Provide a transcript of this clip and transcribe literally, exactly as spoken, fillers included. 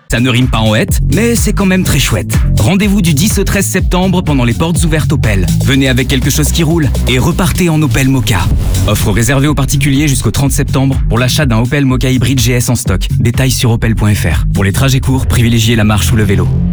Ça ne rime pas en hête, mais c'est quand même très chouette. Rendez-vous du dix au treize septembre pendant les portes ouvertes Opel. Venez avec quelque chose qui roule et repartez en Opel Mokka. Offre réservée aux particuliers jusqu'au trente septembre pour l'achat d'un Opel Mokka hybride G S en stock. Détails sur opel point f r. Pour les trajets courts, privilégiez la marche ou le vélo.